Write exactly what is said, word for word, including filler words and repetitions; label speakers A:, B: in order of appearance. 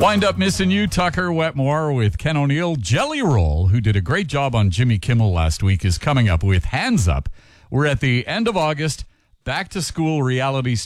A: Wind Up Missing You, Tucker Wetmore with Ken O'Neill. Jelly Roll, who did a great job on Jimmy Kimmel last week, is coming up with Hands Up. We're at the end of August, back to school reality